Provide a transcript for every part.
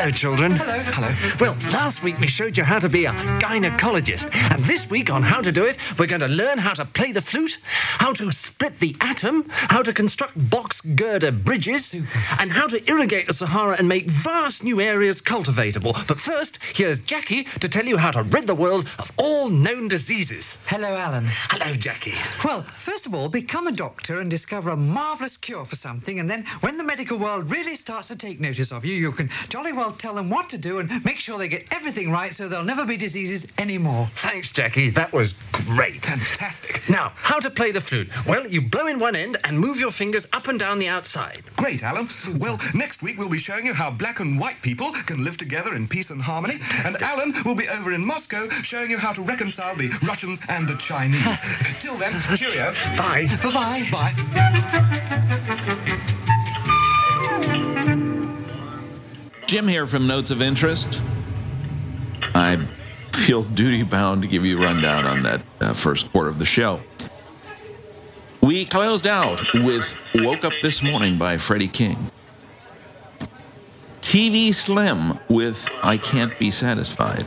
Hello, children. Hello. Well, last week we showed you how to be a gynecologist. And this week on How to Do It, we're going to learn how to play the flute, how to split the atom, how to construct box girder bridges, and how to irrigate the Sahara and make vast new areas cultivatable. But first, here's Jackie to tell you how to rid the world of all known diseases. Hello, Alan. Hello, Jackie. Well, first of all, become a doctor and discover a marvellous cure for something, and then when the medical world really starts to take notice of you, you can jolly well tell them what to do and make sure they get everything right so there'll never be diseases anymore. Thanks, Jackie. That was great. Fantastic. Now, how to play the flute? Well, you blow in one end and move your fingers up and down the outside. Great, Alan. Well, next week we'll be showing you how black and white people can live together in peace and harmony. And Alan will be over in Moscow showing you how to reconcile the Russians and the Chinese. Till then, cheerio. Bye. Bye-bye. Bye. Jim here from Notes of Interest. I feel duty-bound to give you a rundown on that first quarter of the show. We closed out with Woke Up This Morning by Freddie King. TV Slim with I Can't Be Satisfied.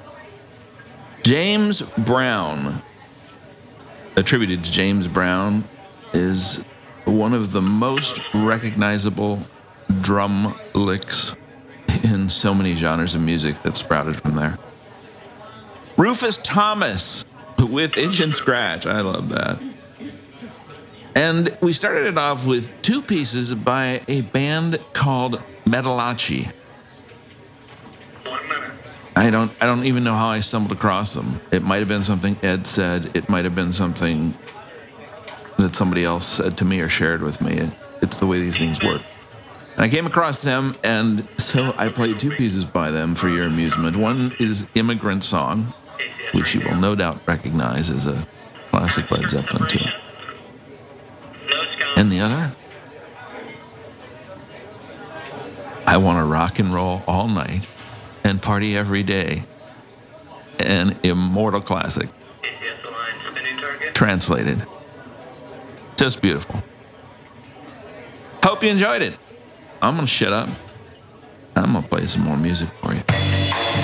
James Brown, attributed to James Brown, is one of the most recognizable drum licks in so many genres of music that sprouted from there. Rufus Thomas with Itch and Scratch. I love that. And we started it off with two pieces by a band called Metalachi. 1 minute. I don't even know how I stumbled across them. It might have been something Ed said. It might have been something that somebody else said to me or shared with me. It's the way these things work. And I came across them, and so I played two pieces by them for your amusement. One is Immigrant Song, which you will no doubt recognize as a classic Led Zeppelin tune. And the other, I Want to Rock and Roll All Night and Party Every Day, an immortal classic. Translated. Just beautiful. Hope you enjoyed it. I'm going to shut up. I'm going to play some more music for you.